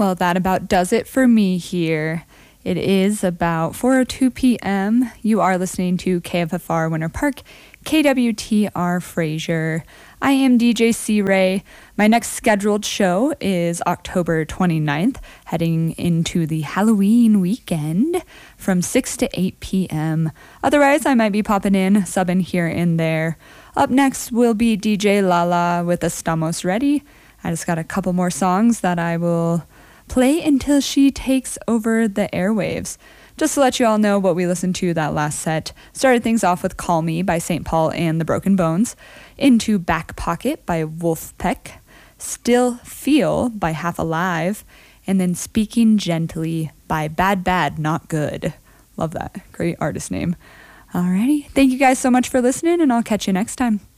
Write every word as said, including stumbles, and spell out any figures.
Well, that about does it for me here. It is about four oh two p.m. You are listening to K F F R Winter Park, K W T R Fraser. I am D J C Ray. My next scheduled show is October twenty-ninth, heading into the Halloween weekend from six to eight p.m. Otherwise, I might be popping in, subbing here and there. Up next will be D J Lala with Estamos Ready. I just got a couple more songs that I will play until she takes over the airwaves. Just to let you all know what we listened to that last set, started things off with Call Me by Saint Paul and the Broken Bones, into Back Pocket by Wolfpeck, Still Feel by Half Alive, and then Speaking Gently by Bad Bad Not Good. Love that. Great artist name. Alrighty. Thank you guys so much for listening, and I'll catch you next time.